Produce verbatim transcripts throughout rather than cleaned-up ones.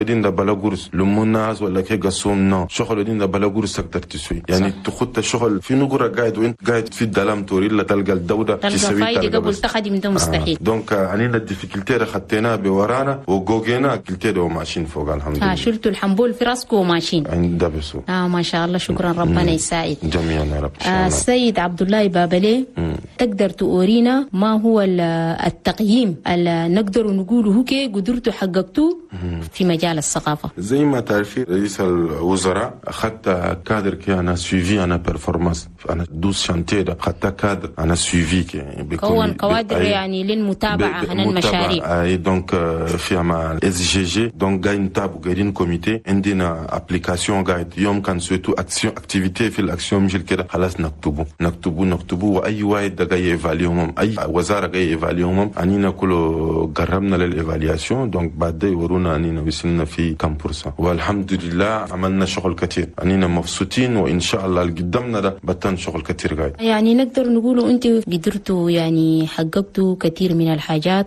دين ده بلا قرص لمو الناس ولا كي قصوم نو شغل دين ده بلا قرص تقدر تسوي يعني تخط الشغل في نقرة قاعد وانت قاعد في الدلام توري لا تلقى الدولة تلقى فايدة قبل تخدم ده مستحيل. آه. دونك عنينا الديفيكولتي خدتنا بورانا وجوجينا كلتي وماشيين فوق الحمد لله. اه شلتوا الحنبول في راسكم وماشيين. عند بسو. اه ما شاء الله شكرا ربنا يساعد. جميعا يا رب. آه السيد عبد الله بابلي مم. تقدر تورينا ما هو التقييم اللي نقدر نقوله كي قدرتوا حققتوه في مجال الثقافة؟ زي ما تعرفي رئيس الوزراء أخذت كادر كي أنا سويفي أنا بيرفورمانس أنا دوس شانتيه ده أخذت كادر أنا سويفي كي كون كوادر يعني للمتابعة عن المشاريع. أي دونك في مع اس جي جي دونك قاعدين نتابعوا قاعدين كوميتي عندنا ابليكاسيون قاعد يوم كان سويتو اكسيون اكتيفيتي في الاكسيون مش كده خلاص نكتبوا نكتبوا نكتبوا واي واحد ده جاي ايفاليوهم اي وزاره جاي ايفاليوهم انينا كله قربنا للايفالياسيون دونك بعد يورونا انينا وصلنا في كم بورصه والحمد لله عملنا شغل كتير انينا مبسوطين وان شاء الله اللي قدامنا ده بتن شغل كتير قاعد يعني نقدر نقولوا انت قدرتوا يعني حققتوا كثير من الحاجات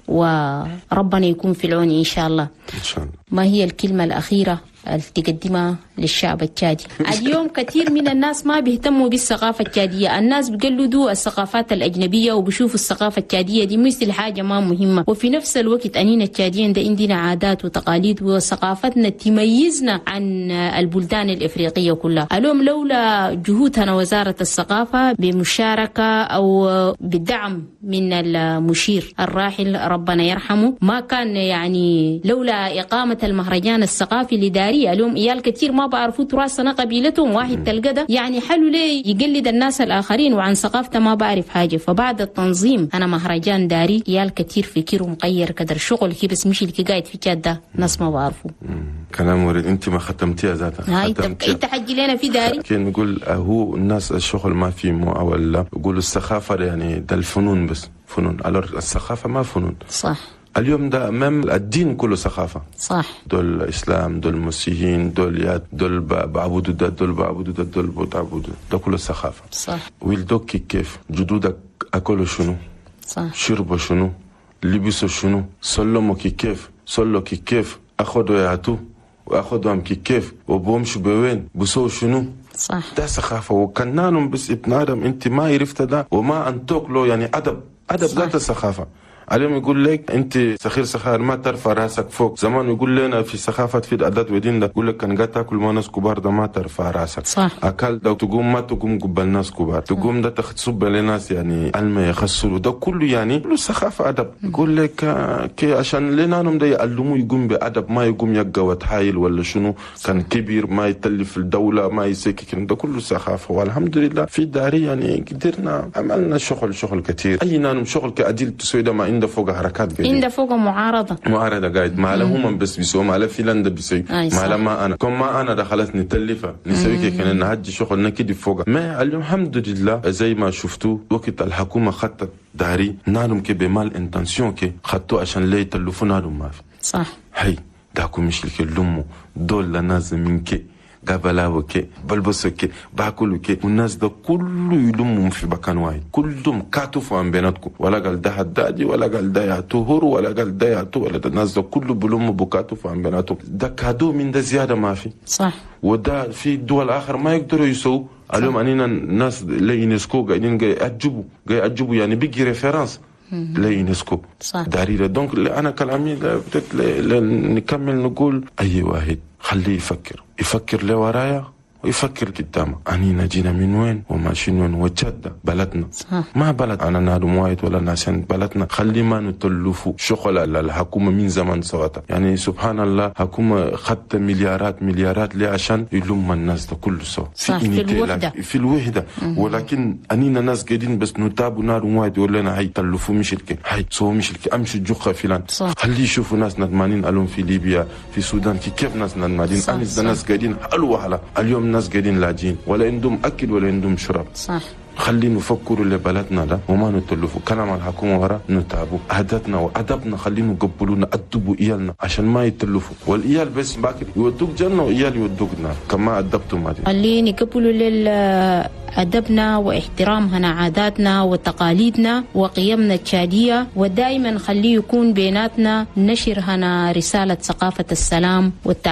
وربنا يكون في العون ان شاء الله. ان شاء الله. ما هي الكلمه الاخيره اللي تقدمها للشعب التشادي؟ اليوم كثير من الناس ما بيهتموا بالثقافة التشادية، الناس بيقلدوا الثقافات الأجنبية وبيشوفوا الثقافة التشادية دي مثل حاجة ما مهمة، وفي نفس الوقت أنينا التشاديين ده عندنا عادات وتقاليد وثقافتنا تميزنا عن البلدان الإفريقية كلها. اليوم لولا جهودنا وزارة الثقافة بمشاركة أو بالدعم من المشير الراحل ربنا يرحمه ما كان يعني لولا إقامة المهرجان الثقافي الإداري اليوم ايال كتير ما بعرفوا تراثنا قبيلتهم واحد تلقى ده يعني حلو ليه يقلد الناس الاخرين وعن ثقافته ما بعرف حاجه. فبعد التنظيم انا مهرجان داري ايال كتير فكر مغير قدر شغل كي بس مش اللي قاعد في جاد ده ناس ما بعرفوا. كلام ورد انت ما ختمتيها ذاتها. انت انت حجي لنا في داري كان نقول هو الناس الشغل ما في مو ولا يقولوا الثقافه يعني ده الفنون بس فنون الور الثقافه ما فنون. صح. اليوم ده امام الدين كله ثقافه. صح. دول الاسلام دول المسيحيين دول يات دول بعبدوا ده دول بعبدوا ده دول بتعبدوا ده كله ثقافه. صح. ويلدوك كيف جدودك اكلوا شنو؟ صح. شربوا شنو؟ لبسوا شنو؟ سلموا كيف؟ صلوا كيف؟ اخذوا ياتوا واخذهم كيف؟ وبومشوا بوين؟ بسوا شنو؟ صح. ده ثقافه وكنانهم بس ابن ادم انت ما عرفت ده وما انتوك له يعني ادب ادب ذات الثقافه. عليهم يقول لك انت سخير سخير ما ترفع راسك فوق. زمان يقول لنا في ثقافه في العادات والدين ده يقول لك كان قاعد تاكل مع ناس كبار ده ما ترفع راسك. صح. اكل ده تقوم ما تقوم قبل ناس كبار تقوم ده تصب لناس يعني علم يخسروا ده كله يعني كله ثقافه ادب. يقول لك كي عشان لنانهم ده يعلموا يقوم بادب ما يقوم يقى وتحايل ولا شنو كان كبير ما يتلف الدوله ما يسكك ده كله ثقافه. والحمد لله في داري يعني قدرنا عملنا شغل شغل كثير اي نانم شغل كاديل تسوي ده ما عنده فوق حركات قاعدين عنده فوق معارضه معارضه قاعد ما لهم بس بيسووا ما فنلندا بيسوي ما لما انا كم ما انا دخلت نتلفها نسوي كي كان نهجي شغلنا كده فوق ما الحمد لله زي ما شفتوا وقت الحكومه خطت داري نالهم كي بمال انتنسيون كي خطوا عشان لا يتلفونا لهم ما في. صح. هي داكو مش لك لمو دول لازم منك قبلاوكي بلبسوكي باكلوكي والناس ده كله يلمهم في مكان واحد كلهم كاتفوا عن بيناتكم ولا قال ده هدادي ولا قال ده يعتهر ولا قال ده يعتو ولا ده الناس ده كله بلموا بكاتفوا عن بيناتهم. ده كادو من ده زياده ما في. صح. وده في دول اخر ما يقدروا يسووا. اليوم انينا الناس لا يونسكو قاعدين جاي يعجبوا جاي يعجبوا يعني بيجي ريفيرنس لا يونسكو. صح. داري دونك انا كلامي نكمل نقول اي واحد خليه يفكر يفكر لورايا ويفكر قدامه انينا جينا من وين وماشيين وين وجدة بلدنا. صح. ما بلد انا نادم وايد ولا ناسين بلدنا خلي ما نتلفوا شغل الحكومه من زمان سواتها يعني سبحان الله حكومه خدت مليارات مليارات ليه عشان يلم الناس ده كله سوا في, في الوحده في الوحده ولكن انينا ناس قاعدين بس نتابوا نار وايد يقول لنا هي تلفوا مشلك هي سو مشلك امشي جخه فلان. خلي يشوفوا ناس ندمانين الهم في ليبيا في السودان كيف ناس ندمانين انس ناس قاعدين حلوه على اليوم الناس قاعدين لاجين ولا عندهم اكل ولا عندهم شرب. صح. خلينا نفكروا لبلدنا ده وما نتلفوا كلام الحكومه ورا نتابوا عاداتنا وادبنا خلينا نقبلونا ادبوا ايالنا عشان ما يتلفوا والايال بس باكر يودوك جنه وايال يودوك نار كما ادبتوا ما دي خلينا نقبلوا لل أدبنا واحترامنا عاداتنا وتقاليدنا وقيمنا التشادية ودائما خليه يكون بيناتنا نشر هنا رسالة ثقافة السلام والتعاون